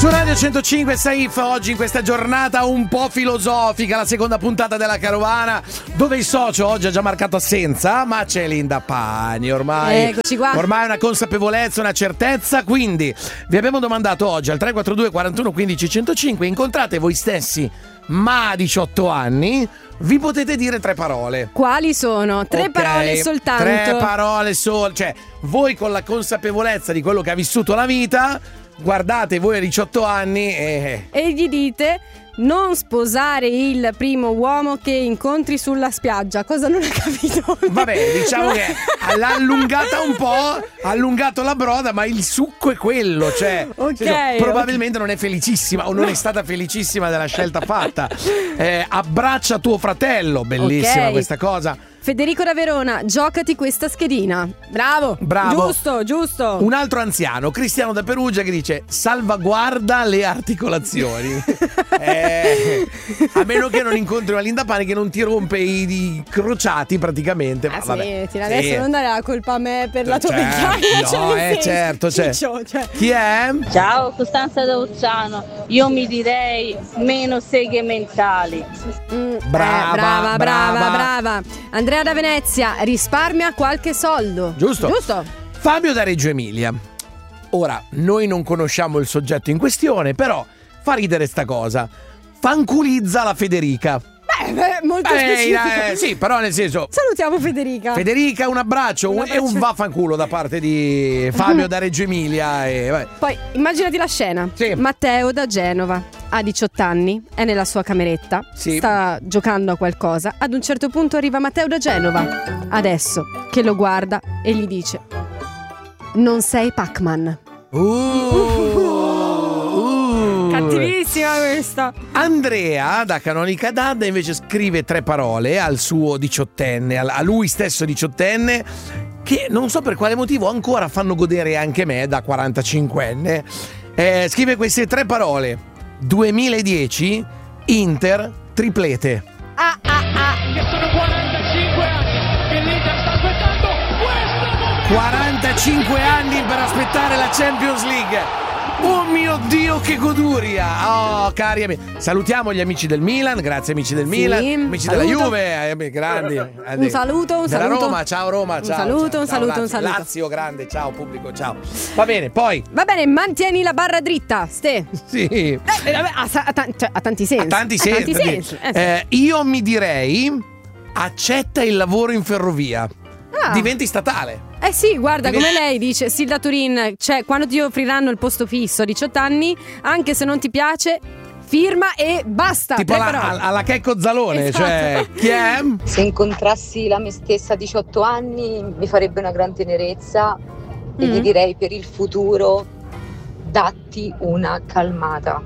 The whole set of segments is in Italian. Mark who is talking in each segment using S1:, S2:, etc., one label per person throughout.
S1: Su Radio 105 Saif, oggi in questa giornata un po' filosofica, la seconda puntata della Carovana, dove il socio oggi ha già marcato assenza, ma c'è Linda Pani, ormai.
S2: Eccoci qua.
S1: Ormai è una consapevolezza, una certezza, quindi vi abbiamo domandato oggi al 342 41 15 105, incontrate voi stessi ma a 18 anni, vi potete dire 3 parole.
S2: Quali sono? 3 parole soltanto.
S1: 3 parole solo, cioè voi con la consapevolezza di quello che ha vissuto la vita, guardate voi a 18 anni e
S2: gli dite: non sposare il primo uomo che incontri sulla spiaggia. Cosa non ha capito?
S1: Vabbè, diciamo che l'ha allungata un po', ha allungato la broda, ma il succo è quello, cioè probabilmente non è felicissima o non è stata felicissima della scelta fatta. Abbraccia tuo fratello, bellissima questa cosa.
S2: Federico da Verona, giocati questa schedina. Bravo. Giusto.
S1: Un altro anziano, Cristiano da Perugia, che dice: salvaguarda le articolazioni. A meno che non incontri una Linda Pani che non ti rompe i crociati praticamente. Ma vabbè.
S2: Adesso non dare la colpa a me per la tua vecchiaia.
S1: No, certo. Chi è?
S3: Ciao, Costanza da Ozzano. Io mi direi meno seghe mentali.
S2: Brava. Andrea da Venezia, risparmia qualche soldo.
S1: Giusto. Fabio da Reggio Emilia. Ora, noi non conosciamo il soggetto in questione, però fa ridere sta cosa. Fanculizza la Federica.
S2: Molto specifico.
S1: Sì, però nel senso,
S2: salutiamo Federica.
S1: Federica, un abbraccio. E un vaffanculo da parte di Fabio da Reggio Emilia.
S2: Poi immaginati la scena.
S1: Sì.
S2: Matteo da Genova ha 18 anni, è nella sua cameretta, sta giocando a qualcosa. Ad un certo punto arriva Matteo da Genova, adesso che lo guarda e gli dice: non sei Pac-Man. Cattivissima questa.
S1: Andrea da Canonica d'Adda invece scrive 3 parole al suo 18enne, a lui stesso 18enne, che non so per quale motivo ancora fanno godere anche me da 45enne. Scrive queste 3 parole: 2010, Inter, triplete.
S4: Che sono 45 anni che l'Inter sta aspettando questo momento.
S1: 45 anni per aspettare la Champions League. Oh mio Dio, che goduria! Oh, cari amici, salutiamo gli amici del Milan, grazie amici del Milan, amici della Juve, grandi.
S2: Un saluto.
S1: Della Roma, ciao Roma, ciao.
S2: Un saluto.
S1: Lazio, grande, ciao pubblico, ciao. Va bene, poi.
S2: Va bene, mantieni la barra dritta, Ste.
S1: Sì.
S2: Ha tanti sensi.
S1: Io mi direi: accetta il lavoro in ferrovia. Diventi statale.
S2: Sì, guarda, come lei dice, Silda Turin, cioè quando ti offriranno il posto fisso a 18 anni, anche se non ti piace, firma e basta.
S1: Tipo alla Checco Zalone,
S2: esatto.
S1: Cioè, chi è?
S5: Se incontrassi la me stessa a 18 anni mi farebbe una gran tenerezza e gli direi: per il futuro datti una calmata.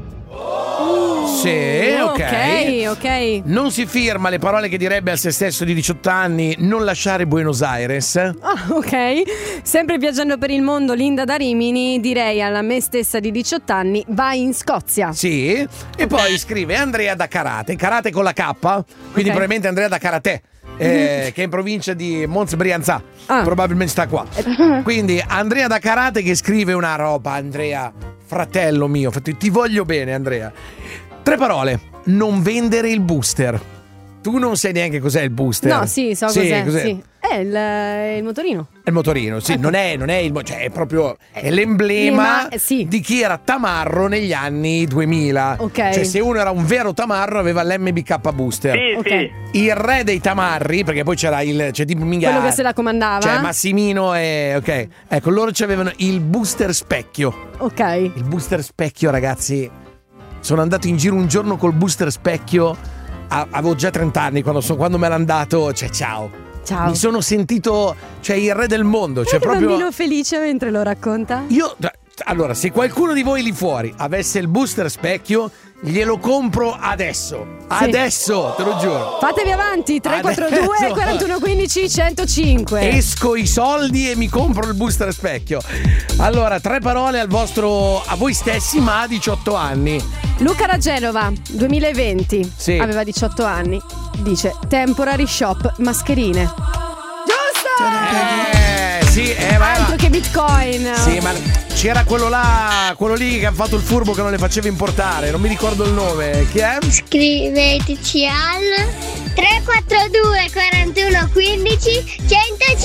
S1: Sì,
S2: ok.
S1: Non si firma le parole che direbbe a se stesso di 18 anni: non lasciare Buenos Aires.
S2: Ok. Sempre viaggiando per il mondo, Linda da Rimini, direi alla me stessa di 18 anni: vai in Scozia.
S1: Sì. E poi scrive Andrea da Karate con la K, quindi probabilmente Andrea da Karate. Che è in provincia di Mons Brianza, probabilmente sta qua. Quindi Andrea da Karate che scrive una roba. Andrea, fratello mio, ti voglio bene Andrea. 3 parole: non vendere il booster. Tu non sai neanche cos'è il booster.
S2: No, sì, so cos'è. Sì. È il motorino.
S1: È il motorino, sì, non è il cioè è proprio è l'emblema di chi era tamarro negli anni 2000.
S2: Ok.
S1: Cioè, se uno era un vero tamarro aveva l'MBK booster.
S4: Sì.
S1: Il re dei tamarri, perché poi c'è tipo
S2: quello che se la comandava.
S1: Cioè Massimino e ecco, loro avevano il booster specchio.
S2: Ok.
S1: Il booster specchio, ragazzi. Sono andato in giro un giorno col booster specchio. Avevo già 30 anni quando me l'hanno dato. Cioè, ciao. Mi sono sentito, il re del mondo. Cioè, proprio
S2: bambino felice mentre lo racconta.
S1: Allora, se qualcuno di voi lì fuori avesse il booster specchio, glielo compro adesso. Adesso, te lo giuro.
S2: Fatevi avanti, 342 41 15 105.
S1: Esco i soldi e mi compro il booster specchio. Allora, 3 parole a voi stessi, ma a 18 anni.
S2: Luca da Genova, 2020. Aveva 18 anni. Dice: temporary shop mascherine. Giusto!
S1: Sì,
S2: altro che Bitcoin.
S1: Sì, ma c'era quello lì che ha fatto il furbo che non le faceva importare, non mi ricordo il nome. Chi è?
S6: Scriveteci al 342 41 15 105.